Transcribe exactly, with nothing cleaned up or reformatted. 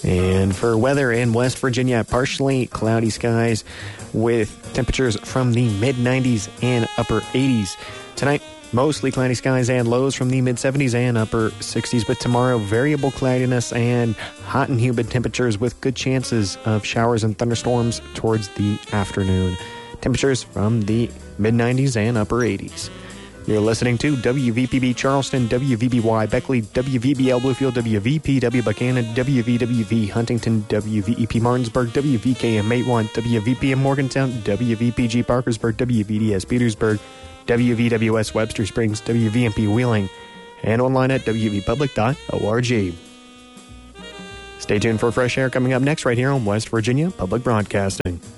And for weather in West Virginia, partially cloudy skies with temperatures from the mid nineties and upper eighties. Tonight, mostly cloudy skies and lows from the mid seventies and upper sixties. But tomorrow, variable cloudiness and hot and humid temperatures with good chances of showers and thunderstorms towards the afternoon. Temperatures from the mid nineties and upper eighties. You're listening to W V P B Charleston, W V B Y Beckley, W V B L Bluefield, W V P W Buchanan, W V W V Huntington, W V E P Martinsburg, W V K M Matewan, W V P M Morgantown, W V P G Parkersburg, W V D S Petersburg, W V W S Webster Springs, W V M P Wheeling, and online at W V public dot org. Stay tuned for fresh air coming up next right here on West Virginia Public Broadcasting.